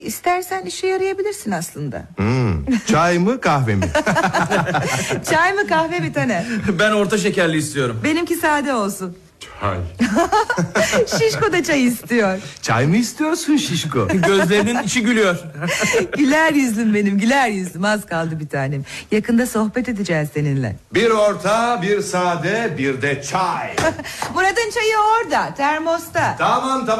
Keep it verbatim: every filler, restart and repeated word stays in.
İstersen işe yarayabilirsin aslında. Hmm, çay mı kahve mi? Çay mı kahve mi Taner? Ben orta şekerli istiyorum. Benimki sade olsun. Çay. Şişko da çay istiyor. Çay mı istiyorsun Şişko? Gözlerinin içi gülüyor. Güler yüzlüm benim, güler yüzlüm. Az kaldı bir tanem. Yakında sohbet edeceğiz seninle. Bir orta, bir sade, bir de çay. Murat'ın çayı orada, termosta. Tamam tamam.